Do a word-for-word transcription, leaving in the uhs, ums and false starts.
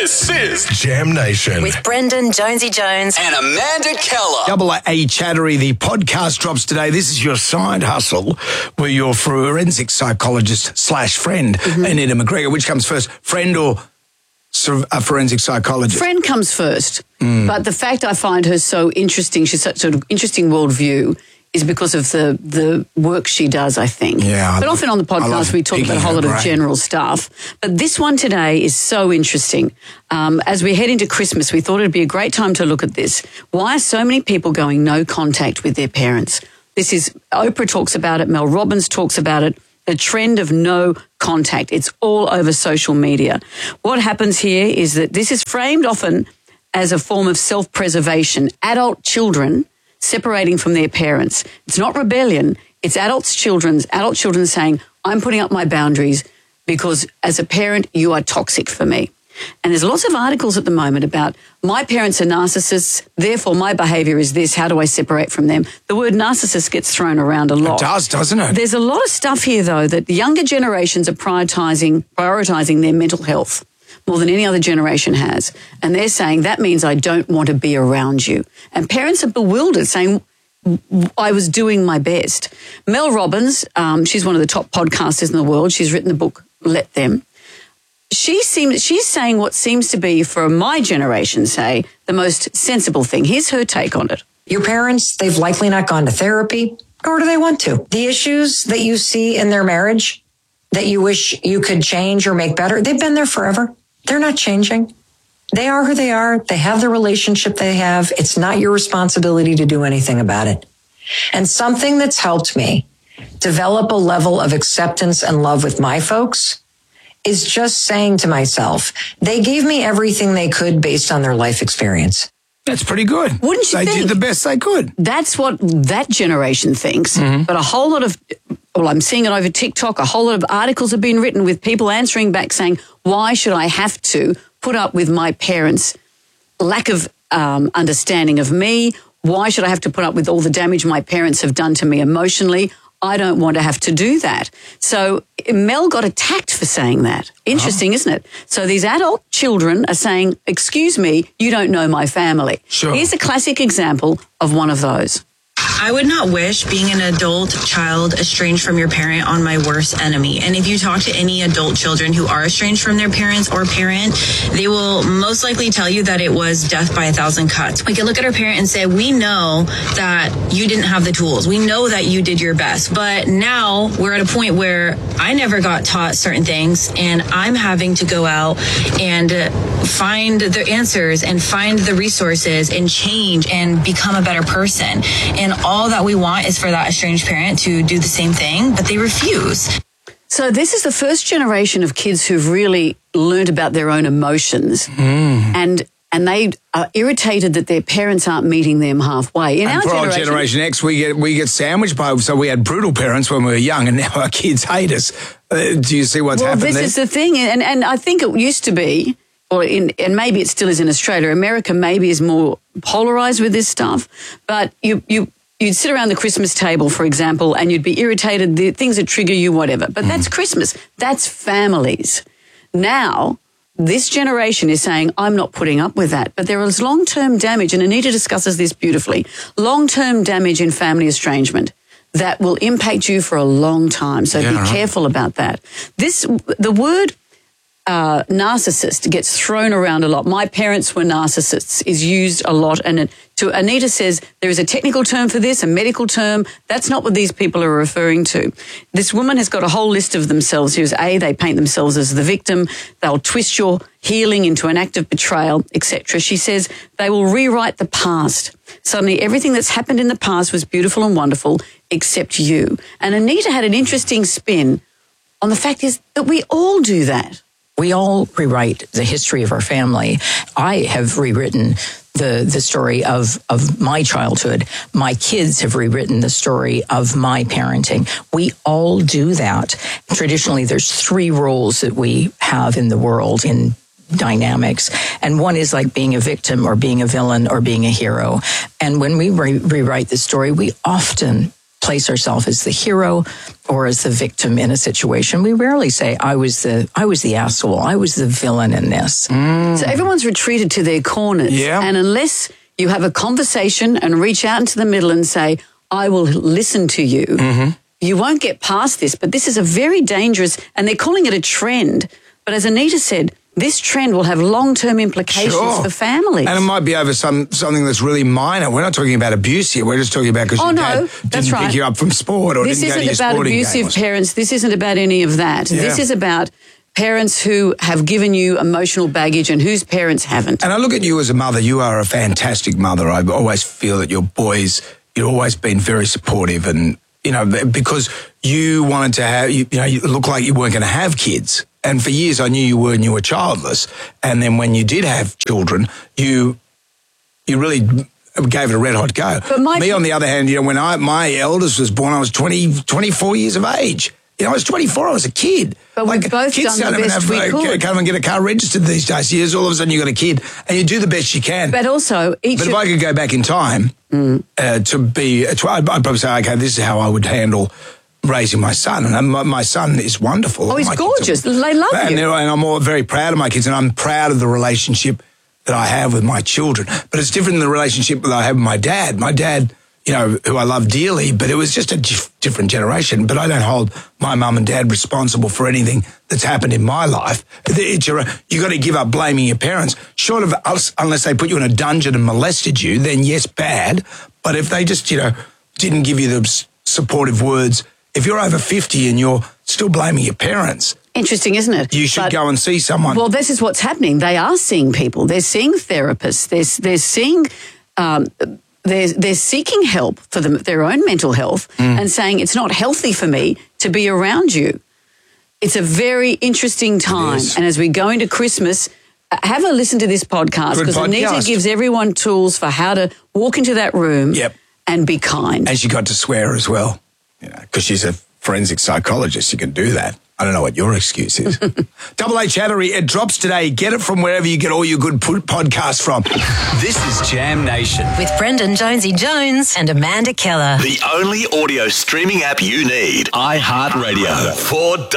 This is Jam Nation with Brendan Jonesy Jones and Amanda Keller. Double A Chattery, the podcast drops today. This is your side hustle where your forensic psychologist slash friend, mm-hmm. Anita McGregor. Which comes first, friend or a forensic psychologist? Friend comes first. Mm. But the fact I find her so interesting, she's such an interesting worldview, is because of the the work she does, I think. Yeah. But often on the podcast we talk about a whole lot of general stuff. But this one today is so interesting. Um, as we head into Christmas, we thought it'd be a great time to look at this. Why are so many people going no contact with their parents? This is, Oprah talks about it, Mel Robbins talks about it, the trend of no contact. It's all over social media. What happens here is that this is framed often as a form of self-preservation. Adult children separating from their parents. It's not rebellion. It's adults, children's, adult children saying, I'm putting up my boundaries because as a parent, you are toxic for me. And there's lots of articles at the moment about my parents are narcissists, therefore my behaviour is this, how do I separate from them? The word narcissist gets thrown around a lot. It does, doesn't it? There's a lot of stuff here, though, that the younger generations are prioritising, prioritising their mental health more than any other generation has. And they're saying, that means I don't want to be around you. And parents are bewildered, saying, I was doing my best. Mel Robbins, um, she's one of the top podcasters in the world. She's written the book, Let Them. She seems, she's saying what seems to be, for my generation, say, the most sensible thing. Here's her take on it. Your parents, they've likely not gone to therapy, nor do they want to. The issues that you see in their marriage that you wish you could change or make better, they've been there forever. They're not changing. They are who they are. They have the relationship they have. It's not your responsibility to do anything about it. And something that's helped me develop a level of acceptance and love with my folks is just saying to myself, they gave me everything they could based on their life experience. That's pretty good. Wouldn't you they think? They did the best they could. That's what that generation thinks. Mm-hmm. But a whole lot of, well, I'm seeing it over TikTok, a whole lot of articles have been written with people answering back saying, why should I have to put up with my parents' lack of um, understanding of me? Why should I have to put up with all the damage my parents have done to me emotionally? I don't want to have to do that. So Mel got attacked for saying that. Interesting, oh. isn't it? So these adult children are saying, excuse me, you don't know my family. Sure. Here's a classic example of one of those. I would not wish being an adult child estranged from your parent on my worst enemy. And if you talk to any adult children who are estranged from their parents or parent, they will most likely tell you that it was death by a thousand cuts. We can look at our parent and say, we know that you didn't have the tools. We know that you did your best. But now we're at a point where I never got taught certain things, and I'm having to go out and find the answers and find the resources and change and become a better person. And all that we want is for that estranged parent to do the same thing, but they refuse. So this is the first generation of kids who've really learned about their own emotions, mm. and and they are irritated that their parents aren't meeting them halfway. In and our for generation, our generation X, we get we get sandwiched by, so we had brutal parents when we were young, and now our kids hate us. Uh, do you see what's well, happened this there? is the thing, and and I think it used to be, or in, and maybe it still is in Australia. America maybe is more polarized with this stuff, but you you. You'd sit around the Christmas table, for example, and you'd be irritated, the things that trigger you, whatever. But mm. that's Christmas. That's families. Now, this generation is saying, I'm not putting up with that. But there is long-term damage, and Anita discusses this beautifully, long-term damage in family estrangement that will impact you for a long time. So yeah, be right. careful about that. This, the word uh, narcissist gets thrown around a lot. My parents were narcissists is used a lot, and it, to Anita says there is a technical term for this, a medical term. That's not what these people are referring to. This woman has got a whole list of themselves. Here's A, they paint themselves as the victim. They'll twist your healing into an act of betrayal, et cetera. She says they will rewrite the past. Suddenly everything that's happened in the past was beautiful and wonderful except you. And Anita had an interesting spin on the fact is that we all do that. We all rewrite the history of our family. I have rewritten the the story of, of my childhood. My kids have rewritten the story of my parenting. We all do that. Traditionally, there's three roles that we have in the world in dynamics. And one is like being a victim or being a villain or being a hero. And when we re- rewrite the story, we often place ourselves as the hero or as the victim in a situation. We rarely say, I was the I was the asshole, I was the villain in this. So everyone's retreated to their corners. Yeah. And unless you have a conversation and reach out into the middle and say, I will listen to you, Mm-hmm. you won't get past this. But this is a very dangerous, and they're calling it a trend. But as Anita said, this trend will have long-term implications Sure. for families. And it might be over some something that's really minor. We're not talking about abuse here. We're just talking about because Oh, your no, dad that's didn't right. pick you up from sport or This didn't go to your isn't about sporting game or abusive something. parents. This isn't about any of that. Yeah. This is about parents who have given you emotional baggage and whose parents haven't. And I look at you as a mother. You are a fantastic mother. I always feel that your boys, you've always been very supportive and, you know, because you wanted to have, you, you know, you look like you weren't going to have kids. And for years I knew you were and you were childless. And then when you did have children, you you really gave it a red hot go. But my- Me, on the other hand, you know, when I my eldest was born, I was twenty, twenty-four years of age. You know, I was twenty-four, I was a kid. But we've both kids done the don't even best have, we uh, could. Can't even get a car registered these days. Years, all of a sudden you got a kid and you do the best you can. But also, each But if of- I could go back in time uh, to be, to, I'd, I'd probably say, okay, this is how I would handle raising my son. And my, my son is wonderful. Oh, he's My kids are- gorgeous. They love and you. they're- And I'm all very proud of my kids, and I'm proud of the relationship that I have with my children. But it's different than the relationship that I have with my dad. My dad, you know, who I love dearly, but it was just a dif- different generation. But I don't hold my mum and dad responsible for anything that's happened in my life. It's your, you got to give up blaming your parents. Short of us, unless they put you in a dungeon and molested you, then yes, bad. But if they just, you know, didn't give you the s- supportive words, if you're over fifty and you're still blaming your parents, Interesting, isn't it? you should But- go and see someone. Well, this is what's happening. They are seeing people. They're seeing therapists. They're, they're seeing, um, they're, they're seeking help for them, their own mental health Mm. and saying it's not healthy for me to be around you. It's a very interesting time. is. And as we go into Christmas, uh, have a listen to this podcast Good because Anita podcast. gives everyone tools for how to walk into that room Yep. and be kind. And she got to swear as well, you know, because she's a forensic psychologist. You can do that. I don't know what your excuse is. Double A Chattery, it drops today. Get it from wherever you get all your good po- podcasts from. This is Jam Nation. With Brendan Jonesy Jones and Amanda Keller. The only audio streaming app you need. iHeartRadio. For